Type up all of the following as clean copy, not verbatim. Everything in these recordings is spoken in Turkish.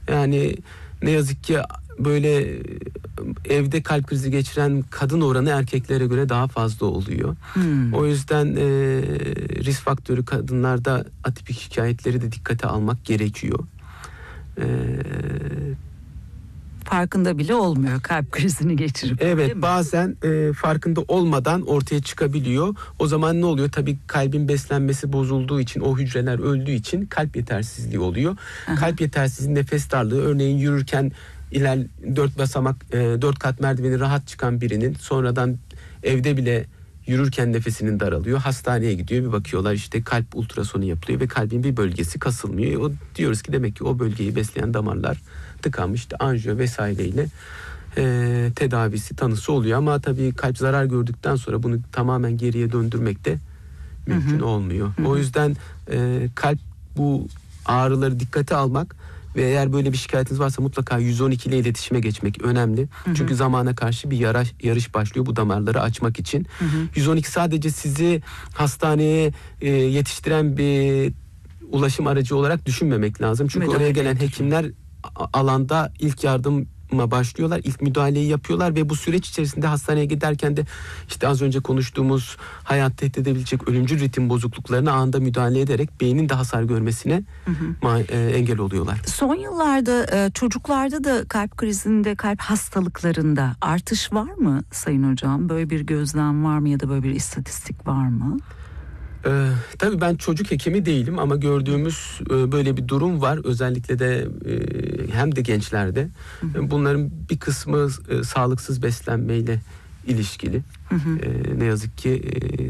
Yani ne yazık ki böyle evde kalp krizi geçiren kadın oranı erkeklere göre daha fazla oluyor. O yüzden risk faktörü kadınlarda atipik şikayetleri de dikkate almak gerekiyor. Farkında bile olmuyor kalp krizini geçirip. Evet, bazen farkında olmadan ortaya çıkabiliyor. O zaman ne oluyor? Tabii kalbin beslenmesi bozulduğu için, o hücreler öldüğü için kalp yetersizliği oluyor. Aha. Kalp yetersizliği, nefes darlığı, örneğin yürürken 4 kat merdiveni rahat çıkan birinin sonradan evde bile yürürken nefesinin daralıyor. Hastaneye gidiyor, bir bakıyorlar işte kalp ultrasonu yapılıyor ve kalbin bir bölgesi kasılmıyor. Diyoruz ki demek ki o bölgeyi besleyen damarlar tıkanmış, anjiyo vesaireyle tedavisi, tanısı oluyor. Ama tabii kalp zarar gördükten sonra bunu tamamen geriye döndürmek de mümkün olmuyor. O yüzden kalp bu ağrıları dikkate almak ve eğer böyle bir şikayetiniz varsa mutlaka 112 ile iletişime geçmek önemli. Çünkü zamana karşı bir yarış başlıyor bu damarları açmak için. 112 sadece sizi hastaneye yetiştiren bir ulaşım aracı olarak düşünmemek lazım. Çünkü oraya gelen hekimler alanda ilk yardıma başlıyorlar. İlk müdahaleyi yapıyorlar ve bu süreç içerisinde hastaneye giderken de işte az önce konuştuğumuz hayat tehdit edebilecek ölümcül ritim bozukluklarına anında müdahale ederek beynin de hasar görmesine engel oluyorlar. Son yıllarda çocuklarda da kalp krizinde, kalp hastalıklarında artış var mı Sayın Hocam? Böyle bir gözlem var mı ya da böyle bir istatistik var mı? Tabii ben çocuk hekimi değilim ama gördüğümüz böyle bir durum var. Özellikle de hem de gençlerde. Bunların bir kısmı sağlıksız beslenmeyle ilişkili. Ne yazık ki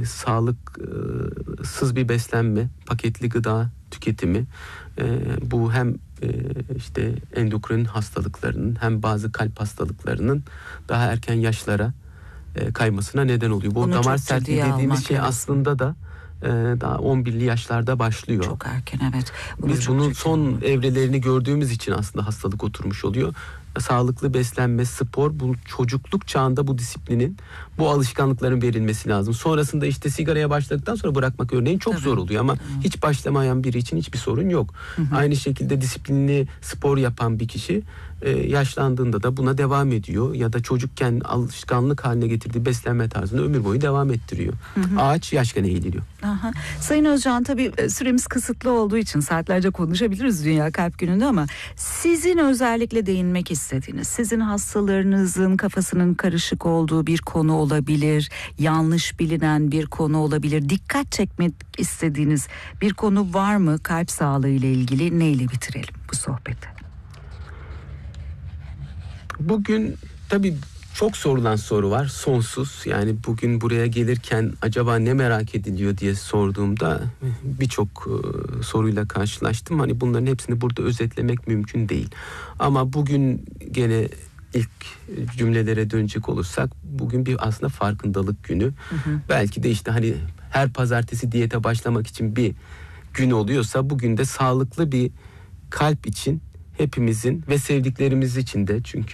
sağlıksız bir beslenme, paketli gıda tüketimi, bu hem işte endokrin hastalıklarının hem bazı kalp hastalıklarının daha erken yaşlara kaymasına neden oluyor. Bu damar sertliği dediğimiz şey aslında da daha 11'li yaşlarda başlıyor. Çok erken, evet. Biz bunun son evrelerini gördüğümüz için aslında hastalık oturmuş oluyor. Sağlıklı beslenme, spor, bu çocukluk çağında bu disiplinin, bu alışkanlıkların verilmesi lazım. Sonrasında işte sigaraya başladıktan sonra bırakmak örneğin çok zor oluyor ama hiç başlamayan biri için hiçbir sorun yok. Aynı şekilde disiplinli spor yapan bir kişi yaşlandığında da buna devam ediyor ya da çocukken alışkanlık haline getirdiği beslenme tarzını ömür boyu devam ettiriyor. Ağaç yaşken eğiliyor. Sayın Özcan, tabii süremiz kısıtlı olduğu için saatlerce konuşabiliriz Dünya Kalp Günü'nde ama sizin özellikle değinmek istediğiniz, sizin hastalarınızın kafasının karışık olduğu bir konu olabilir, yanlış bilinen bir konu olabilir, dikkat çekmek istediğiniz bir konu var mı kalp sağlığı ile ilgili? Neyle bitirelim bu sohbeti? Bugün tabii çok sorulan soru var, sonsuz. Yani bugün buraya gelirken acaba ne merak ediliyor diye sorduğumda birçok soruyla karşılaştım. Hani bunların hepsini burada özetlemek mümkün değil. Ama bugün gene ilk cümlelere dönecek olursak bugün bir aslında farkındalık günü. Belki de işte hani her pazartesi diyete başlamak için bir gün oluyorsa bugün de sağlıklı bir kalp için hepimizin ve sevdiklerimiz için de, çünkü